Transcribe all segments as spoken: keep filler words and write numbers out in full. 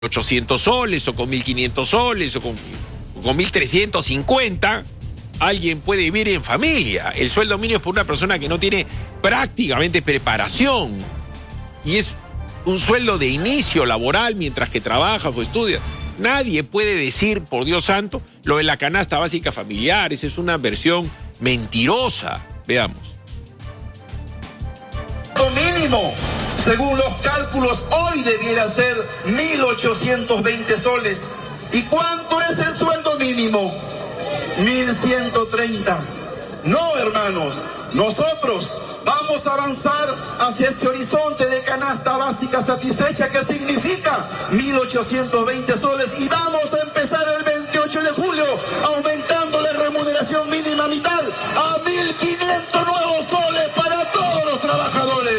ochocientos soles o con mil quinientos soles o con, o con mil trescientos cincuenta, alguien puede vivir en familia. El sueldo mínimo es por una persona que no tiene prácticamente preparación y es un sueldo de inicio laboral mientras que trabaja o estudia. Nadie puede decir, por Dios santo, lo de la canasta básica familiar. Esa es una versión mentirosa. Veamos. Mínimo, según los cálculos, hoy debiera ser mil ochocientos veinte soles. ¿Y cuánto es el sueldo mínimo? mil ciento treinta. No, hermanos, nosotros vamos a avanzar hacia ese horizonte de canasta básica satisfecha que significa mil ochocientos veinte soles y vamos a empezar el veintiocho de julio aumentando la remuneración mínima vital a mil quinientos nuevos soles para todos los trabajadores.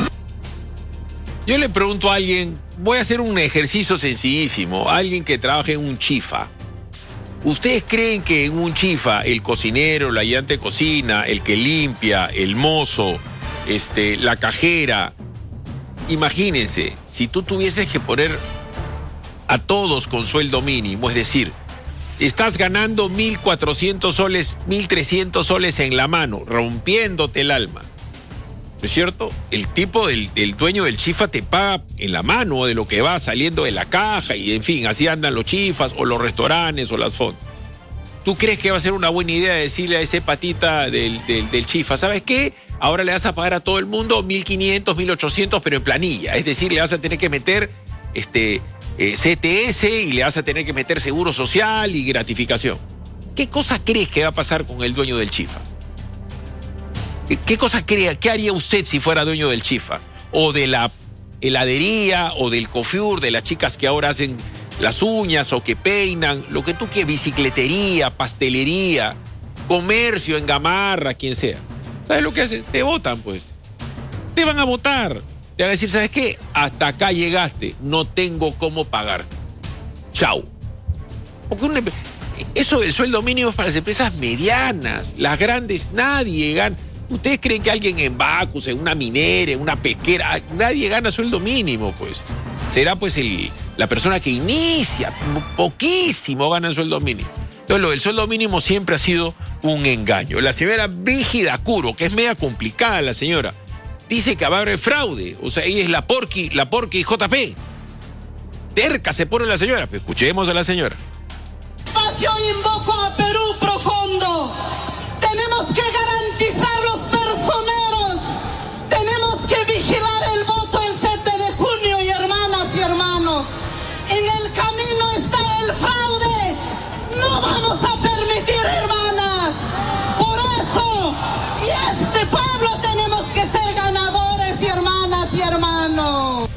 Yo le pregunto a alguien, voy a hacer un ejercicio sencillísimo, a alguien que trabaje en un chifa. ¿Ustedes creen que en un chifa el cocinero, el ayudante de cocina, el que limpia, el mozo, este, la cajera, imagínense, si tú tuvieses que poner a todos con sueldo mínimo, es decir, estás ganando mil cuatrocientos soles, mil trescientos soles en la mano, rompiéndote el alma, ¿no es cierto? El tipo del, del dueño del chifa te paga en la mano de lo que va saliendo de la caja y en fin, así andan los chifas o los restaurantes o las fondas. ¿Tú crees que va a ser una buena idea decirle a ese patita del, del, del chifa, ¿sabes qué? Ahora le vas a pagar a todo el mundo mil quinientos, mil ochocientos, pero en planilla. Es decir, le vas a tener que meter este, eh, C T S y le vas a tener que meter seguro social y gratificación. ¿Qué cosa crees que va a pasar con el dueño del chifa? ¿Qué cosa crea? ¿Qué haría usted si fuera dueño del chifa? O de la heladería, o del coiffure, de las chicas que ahora hacen las uñas o que peinan, lo que tú quieras, bicicletería, pastelería, comercio en Gamarra, quien sea. ¿Sabes lo que hacen? Te votan, pues. Te van a votar. Te van a decir, ¿sabes qué? Hasta acá llegaste, no tengo cómo pagarte. Chau. Porque una, eso del sueldo mínimo es para las empresas medianas. Las grandes nadie gana. ¿Ustedes creen que alguien en Bacus, en una minera, en una pesquera, nadie gana sueldo mínimo, pues? Será pues el, la persona que inicia, poquísimo gana el sueldo mínimo. Entonces lo del sueldo mínimo siempre ha sido un engaño. La señora Brígida Curo, que es media complicada la señora, dice que va a haber fraude. O sea, ella es la Porqui, la Porqui J P. Terca se pone la señora. Pues escuchemos a la señora. Espacio invoco a Perú profundo. Tenemos que garantizar los personeros. Tenemos que vigilar el voto el siete de junio, y hermanas y hermanos, en el camino está el fraude. No vamos a permitir, hermanas. Por eso, y este pueblo tenemos que ser ganadores, y hermanas y hermanos.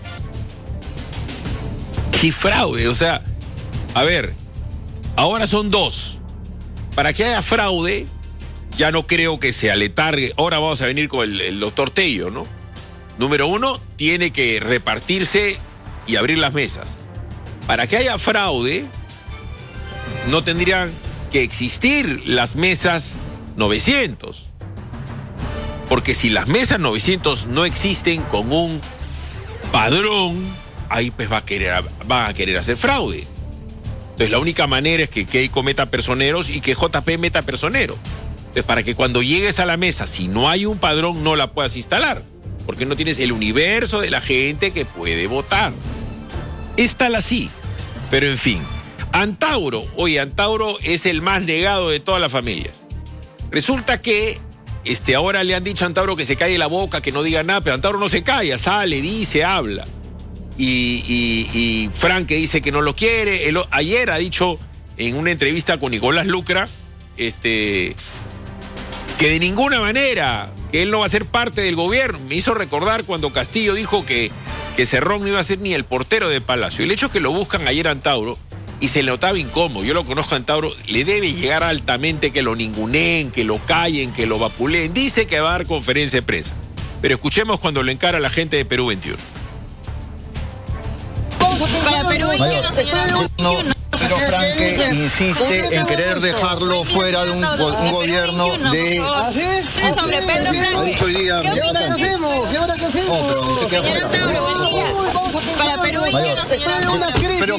¿Qué fraude? O sea, a ver, ahora son dos. Para que haya fraude, ya no creo que se aletargue. Ahora vamos a venir con el, el doctor Tello, ¿no? Número uno, tiene que repartirse y abrir las mesas. Para que haya fraude, no tendrían que existir las mesas novecientos. Porque si las mesas novecientos no existen con un padrón, ahí pues va a querer, va a querer hacer fraude. Entonces la única manera es que Keiko meta personeros y que J P meta personero. Entonces, para que cuando llegues a la mesa, si no hay un padrón, no la puedas instalar. Porque no tienes el universo de la gente que puede votar. Es tal así. Pero en fin. Antauro. Oye, Antauro es el más negado de todas las familias. Resulta que este, ahora le han dicho a Antauro que se calle la boca, que no diga nada, pero Antauro no se calla, sale, dice, habla. Y, y, y Frank que dice que no lo quiere. Él, ayer ha dicho en una entrevista con Nicolás Lucra, este... que de ninguna manera, que él no va a ser parte del gobierno. Me hizo recordar cuando Castillo dijo que, que Cerrón no iba a ser ni el portero de Palacio. El hecho es que lo buscan ayer a Antauro y se le notaba incómodo. Yo lo conozco a Antauro, le debe llegar altamente que lo ninguneen, que lo callen, que lo vapuleen. Dice que va a dar conferencia de prensa. Pero escuchemos cuando lo encara la gente de Perú veintiuno. Para Perú veintiuno, señora. No, pero Franque insiste en querer dejarlo fuera de un, un gobierno de... Sobre Pedro Franque. Ha dicho hoy día... ¿Y ahora qué hacemos? ¿Y ahora qué hacemos? Oh, pero usted queda Señora fuera. Tauro, buen día. Para Perú veintiuno, señora Tauro. Pero